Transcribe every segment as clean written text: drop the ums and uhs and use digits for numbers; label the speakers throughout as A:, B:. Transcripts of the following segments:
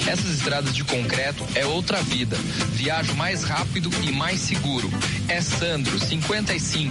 A: Essas estradas de concreto é outra vida. Viajo mais rápido e mais seguro. É Sandro, 55.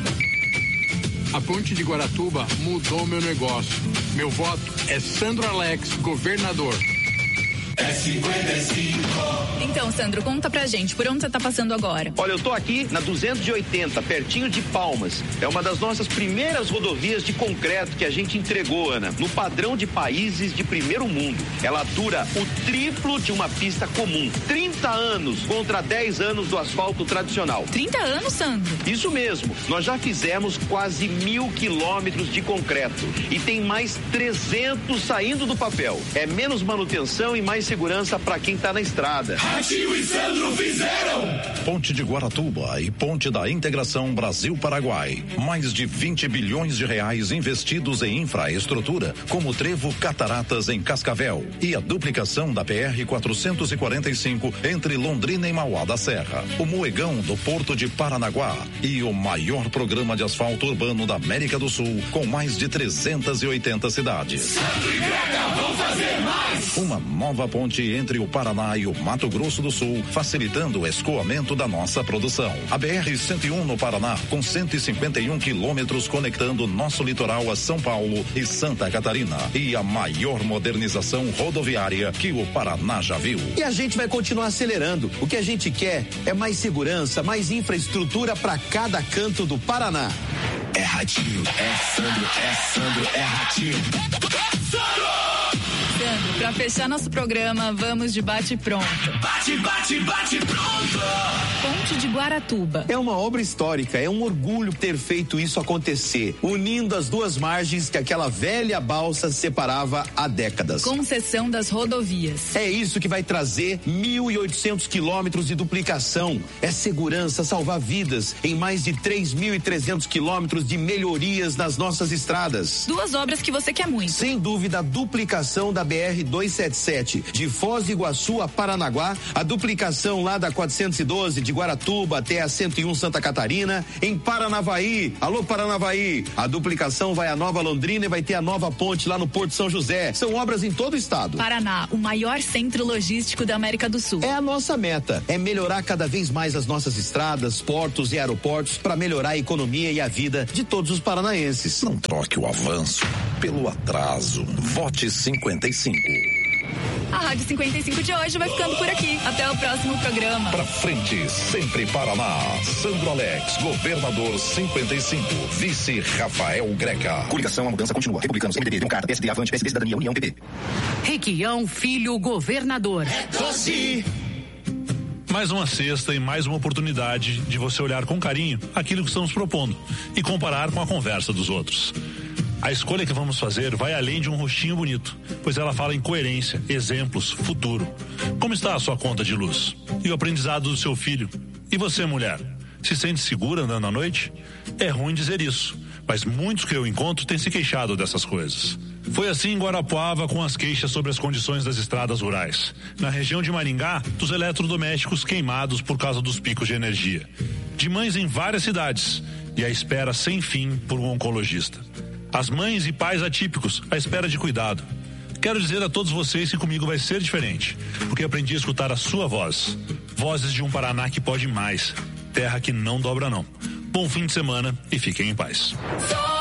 B: A ponte de Guaratuba mudou meu negócio. Meu voto é Sandro Alex, governador.
C: É 55.
D: Então, Sandro, conta pra gente, por onde você tá passando agora?
E: Olha, eu tô aqui na 280, pertinho de Palmas. É uma das nossas primeiras rodovias de concreto que a gente entregou, Ana, no padrão de países de primeiro mundo. Ela dura o triplo de uma pista comum. 30 anos contra 10 anos do asfalto tradicional.
D: 30 anos, Sandro?
E: Isso mesmo. Nós já fizemos quase 1.000 quilômetros de concreto. E tem mais 300 saindo do papel. É menos manutenção e mais segurança para quem tá na estrada.
C: Ratinho e Sandro fizeram!
F: Ponte de Guaratuba e Ponte da Integração Brasil-Paraguai. Mais de 20 bilhões de reais investidos em infraestrutura, como o trevo Cataratas em Cascavel e a duplicação da PR-445 entre Londrina e Mauá da Serra. O Moegão do Porto de Paranaguá e o maior programa de asfalto urbano da América do Sul, com mais de 380 cidades.
C: Sandro e Greca vão fazer mais!
F: Uma nova ponte entre o Paraná e o Mato Grosso do Sul, facilitando o escoamento da nossa produção. A BR-101 no Paraná, com 151 quilômetros conectando nosso litoral a São Paulo e Santa Catarina. E a maior modernização rodoviária que o Paraná já viu.
G: E a gente vai continuar acelerando. O que a gente quer é mais segurança, mais infraestrutura para cada canto do Paraná.
C: É Ratinho, é Sandro, é Ratinho.
D: Sandro, pra fechar nosso programa, vamos de bate-pronto.
C: Bate, pronto!
D: Ponte de Guaratuba.
G: É uma obra histórica, é um orgulho ter feito isso acontecer, unindo as duas margens que aquela velha balsa separava há décadas.
D: Concessão das rodovias.
G: É isso que vai trazer 1.800 quilômetros de duplicação. É segurança, salvar vidas em mais de 3.300 quilômetros de melhorias nas nossas estradas.
D: Duas obras que você quer muito.
G: Sem dúvida, a duplicação da BR-277 de Foz do Iguaçu a Paranaguá, a duplicação lá da 412 de Guaratuba até a 101 Santa Catarina, em Paranavaí. Alô, Paranavaí. A duplicação vai a Nova Londrina e vai ter a nova ponte lá no Porto São José. São obras em todo o estado.
D: Paraná, o maior centro logístico da América do Sul.
G: É a nossa meta, é melhorar cada vez mais as nossas estradas, portos e aeroportos para melhorar a economia e a vida de todos os paranaenses.
F: Não troque o avanço pelo atraso. Vote 55.
D: A Rádio 55 de hoje vai ficando por aqui. Até o próximo programa.
F: Pra frente, sempre Paraná. Sandro Alex, governador 55. Vice Rafael Greca.
H: Coligação, a mudança continua. Republicanos, MDB, Democrata, PSD, Avante, PSD, Cidadania, União, PP.
I: Requião Filho, governador.
C: Doce!
J: Mais uma sexta e mais uma oportunidade de você olhar com carinho aquilo que estamos propondo e comparar com a conversa dos outros. A escolha que vamos fazer vai além de um rostinho bonito, pois ela fala em coerência, exemplos, futuro. Como está a sua conta de luz? E o aprendizado do seu filho? E você, mulher? Se sente segura andando à noite? É ruim dizer isso, mas muitos que eu encontro têm se queixado dessas coisas. Foi assim em Guarapuava com as queixas sobre as condições das estradas rurais. Na região de Maringá, dos eletrodomésticos queimados por causa dos picos de energia. De mães em várias cidades e a espera sem fim por um oncologista. As mães e pais atípicos à espera de cuidado. Quero dizer a todos vocês que comigo vai ser diferente, porque aprendi a escutar a sua voz. Vozes de um Paraná que pode mais. Terra que não dobra não. Bom fim de semana e fiquem em paz.